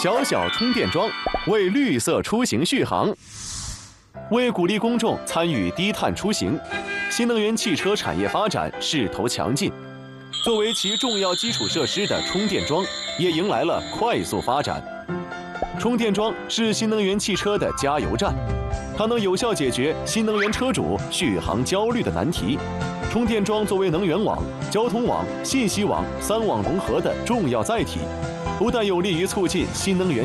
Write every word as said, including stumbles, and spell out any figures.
小小充电桩为绿色出行续航。为鼓励公众参与低碳出行，新能源汽车产业发展势头强劲。作为其重要基础设施的充电桩，也迎来了快速发展。充电桩是新能源汽车的加油站，它能有效解决新能源车主续航焦虑的难题。充电桩作为能源网、交通网、信息网三网融合的重要载体，不但有利于促进新能源